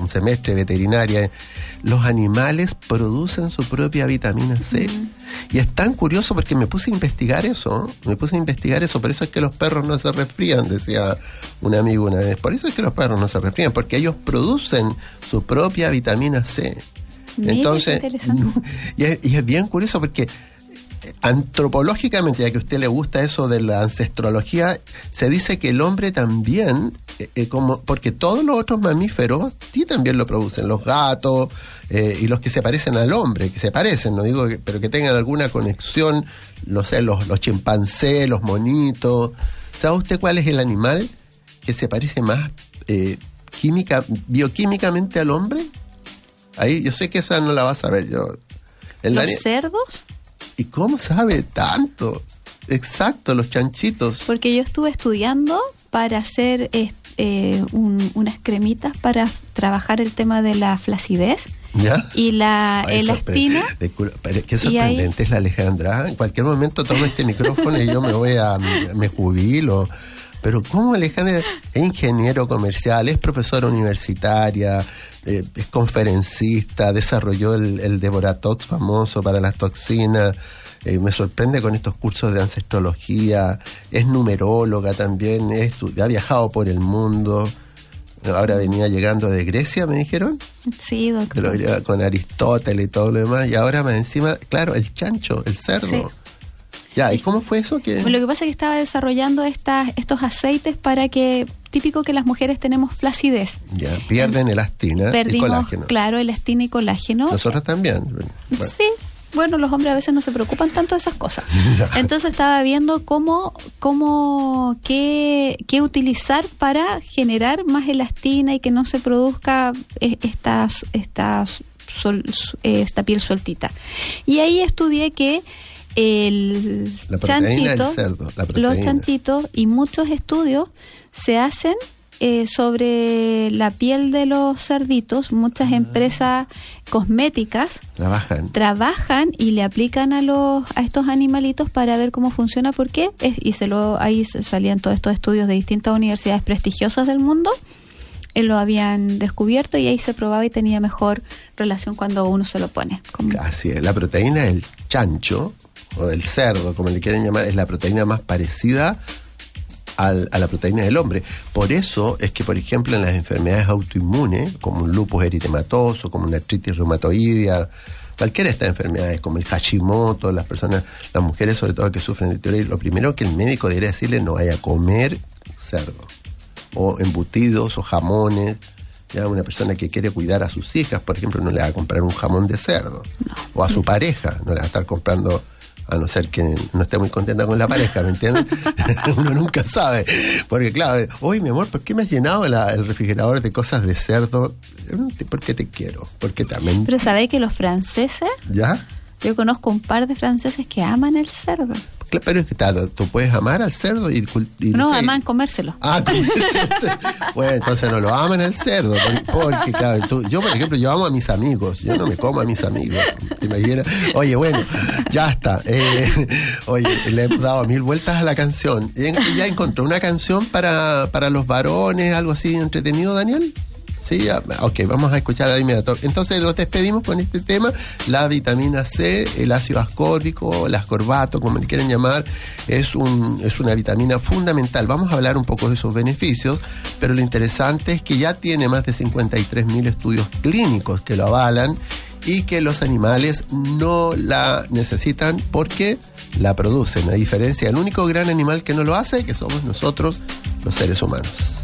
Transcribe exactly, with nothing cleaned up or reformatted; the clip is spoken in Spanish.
un semestre de veterinaria. Los animales producen su propia vitamina C. Uh-huh. Y es tan curioso porque me puse a investigar eso, me puse a investigar eso, por eso es que los perros no se resfrían, decía un amigo una vez, por eso es que los perros no se resfrían, porque ellos producen su propia vitamina C. Mira, entonces, y es, y es bien curioso porque antropológicamente, ya que a usted le gusta eso de la ancestrología, se dice que el hombre también, eh, como porque todos los otros mamíferos sí también lo producen, los gatos eh, y los que se parecen al hombre, que se parecen, no digo que, pero que tengan alguna conexión, no sé, los, los chimpancés, los monitos. ¿Sabe usted cuál es el animal que se parece más eh, química, bioquímicamente al hombre? Ahí, yo sé que esa no la vas a saber yo. ¿Los Daniel, cerdos? ¿Y cómo sabe tanto? Exacto, los chanchitos. Porque yo estuve estudiando para hacer eh, un, unas cremitas para trabajar el tema de la flacidez. ¿Ya? Y la Ay, elastina. Sorpre- qué sorprendente ahí... es la Alejandra. En cualquier momento tomo este micrófono y yo me voy a... me jubilo. Pero ¿cómo Alejandra es ingeniero comercial, es profesora universitaria, eh, es conferencista, desarrolló el, el Deboratox famoso para las toxinas, eh, me sorprende con estos cursos de ancestrología, es numeróloga también, es, ha viajado por el mundo, ahora venía llegando de Grecia, me dijeron. Sí, doctor. Con Aristóteles y todo lo demás, y ahora más encima, claro, el chancho, el cerdo. Sí. Ya, ¿y cómo fue eso? Que... Bueno, lo que pasa es que estaba desarrollando estas, estos aceites para que, típico que las mujeres tenemos flacidez. Ya, pierden en, elastina perdimos, y colágeno. Claro, elastina y colágeno. Nosotros también. Bueno. Sí, bueno, los hombres a veces no se preocupan tanto de esas cosas. Entonces estaba viendo cómo, cómo, qué, qué utilizar para generar más elastina y que no se produzca esta, esta, sol, esta piel sueltita. Y ahí estudié que el la proteína chanchito, del cerdo, la los chanchitos y muchos estudios se hacen eh, sobre la piel de los cerditos. Muchas ah. empresas cosméticas trabajan trabajan y le aplican a los a estos animalitos para ver cómo funciona, por qué es, y se lo ahí salían todos estos estudios de distintas universidades prestigiosas del mundo. Eh, lo habían descubierto y ahí se probaba y tenía mejor relación cuando uno se lo pone. Como... Así es, la proteína del chancho o del cerdo, como le quieren llamar, es la proteína más parecida al, a la proteína del hombre. Por eso es que, por ejemplo, en las enfermedades autoinmunes, como un lupus eritematoso, como una artritis reumatoidea, cualquiera de estas enfermedades, como el Hashimoto, las personas, las mujeres sobre todo que sufren de tiroides, lo primero que el médico debería decirle: no vaya a comer cerdo, o embutidos, o jamones. Ya una persona que quiere cuidar a sus hijas, por ejemplo, no le va a comprar un jamón de cerdo, no. O a su pareja, no le va a estar comprando, a no ser que no esté muy contenta con la pareja, ¿me entiendes? Uno nunca sabe, porque claro, oye, mi amor, ¿por qué me has llenado la, el refrigerador de cosas de cerdo? Porque te quiero, porque también... Pero ¿sabéis que los franceses? ¿Ya? Yo conozco un par de franceses que aman el cerdo. Pero es que claro, tú puedes amar al cerdo y... y no, no sé, aman comérselo. Ah, comérselo. Bueno, entonces no lo aman al cerdo, porque, porque claro, tú, yo por ejemplo, yo amo a mis amigos, yo no me como a mis amigos, ¿te imaginas? Oye, bueno, ya está, eh, oye, le hemos dado mil vueltas a la canción, ¿ya encontró una canción para, para los varones, algo así entretenido, Daniel? Sí, ya, ok, vamos a escuchar de inmediato. Entonces nos despedimos con este tema, la vitamina C, el ácido ascórbico, el ascorbato, como le quieren llamar, es, un, es una vitamina fundamental. Vamos a hablar un poco de esos beneficios, pero lo interesante es que ya tiene más de cincuenta y tres mil estudios clínicos que lo avalan y que los animales no la necesitan porque la producen. A diferencia, el único gran animal que no lo hace, que somos nosotros, los seres humanos.